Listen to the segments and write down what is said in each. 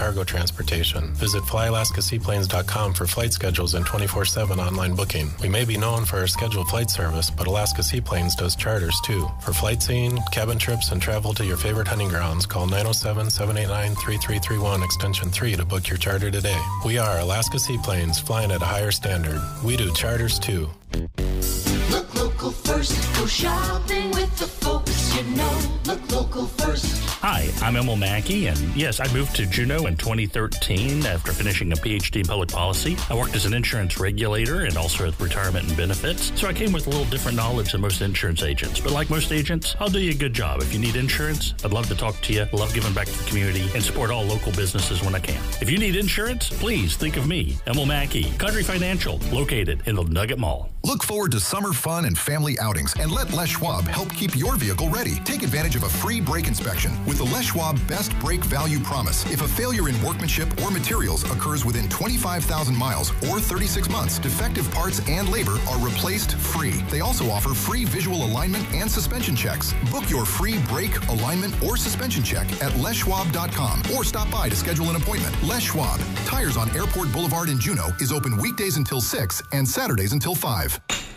cargo transportation. Visit flyalaskaseaplanes.com for flight schedules and 24/7 online booking. We may be known for our scheduled flight service, but Alaska Seaplanes does charters too. For flight scene, cabin trips, and travel to your favorite hunting grounds, call 907-789-3331 extension 3 to book your charter today. We are Alaska Seaplanes, flying at a higher standard. We do charters too. Look local first. Go shopping with the folks you know. Look local first. Hi, I'm Emil Mackey, and yes, I moved to Juneau in 2013 after finishing a PhD in public policy. I worked as an insurance regulator and also at retirement and benefits, so I came with a little different knowledge than most insurance agents. But like most agents, I'll do you a good job. If you need insurance, I'd love to talk to you, love giving back to the community, and support all local businesses when I can. If you need insurance, please think of me, Emil Mackey, Country Financial, located in the Nugget Mall. Look forward to summer fun and family outings, and let Les Schwab help keep your vehicle ready. Take advantage of a free brake inspection with the Les Schwab Best Brake Value Promise. If a failure in workmanship or materials occurs within 25,000 miles or 36 months, defective parts and labor are replaced free. They also offer free visual alignment and suspension checks. Book your free brake, alignment, or suspension check at leschwab.com or stop by to schedule an appointment. Les Schwab, Tires on Airport Boulevard in Juneau, is open weekdays until 6 and Saturdays until 5.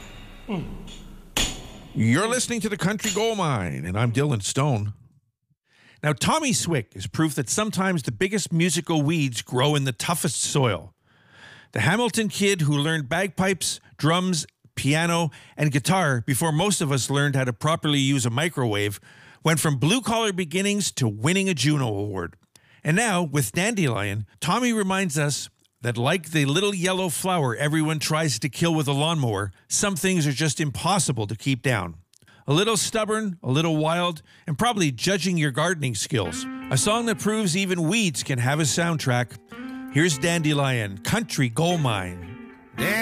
You're listening to the Country Gold Mine, and I'm Dylan Stone. Now, Tommy Swick is proof that sometimes the biggest musical weeds grow in the toughest soil. The Hamilton kid who learned bagpipes, drums, piano, and guitar before most of us learned how to properly use a microwave went from blue-collar beginnings to winning a Juno Award. And now, with Dandelion, Tommy reminds us that like the little yellow flower everyone tries to kill with a lawnmower, some things are just impossible to keep down. A little stubborn, a little wild, and probably judging your gardening skills. A song that proves even weeds can have a soundtrack. Here's Dandelion, Country Gold Mine.